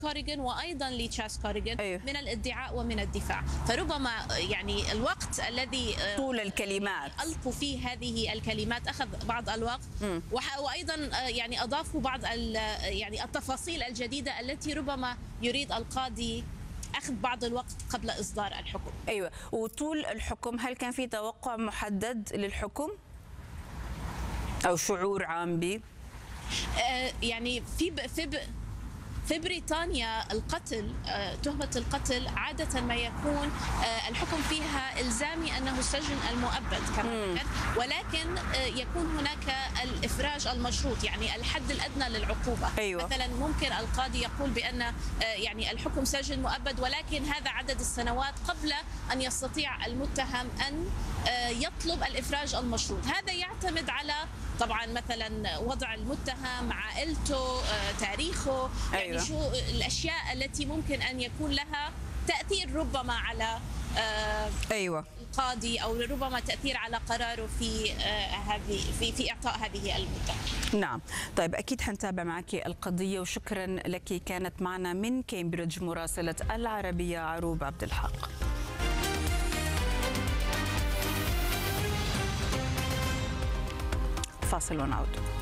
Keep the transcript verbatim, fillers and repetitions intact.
كوريغان وأيضا لتشارلز كوريغان أيوه. من الادعاء ومن الدفاع، فربما يعني الوقت الذي طول الكلمات ألقوا فيه هذه الكلمات أخذ بعض الوقت، وأيضا يعني أضافوا بعض يعني التفاصيل الجديدة التي ربما يريد القاضي أخذ بعض الوقت قبل إصدار الحكم. أيوة، وطول الحكم هل كان في توقع محدد للحكم أو شعور عام به؟ آه يعني في في في بريطانيا القتل، تهمة القتل عادة ما يكون الحكم فيها إلزامي أنه السجن المؤبد كما ذكرت، ولكن يكون هناك الإفراج المشروط، يعني الحد الأدنى للعقوبة. أيوة. مثلا ممكن القاضي يقول بأن يعني الحكم سجن مؤبد، ولكن هذا عدد السنوات قبل أن يستطيع المتهم أن يطلب الإفراج المشروط. هذا يعتمد على طبعا مثلا وضع المتهم، عائلته، تاريخه، يعني أيوة. شو الأشياء التي ممكن أن يكون لها تأثير ربما على أيوة. القاضي، أو ربما تأثير على قراره في هذه في في إعطاء هذه المدة. نعم، طيب أكيد حنتابع معك القضية، وشكرا لك. كانت معنا من كامبريدج مراسلة العربية عروبة عبد الحق. فاصل ونعود.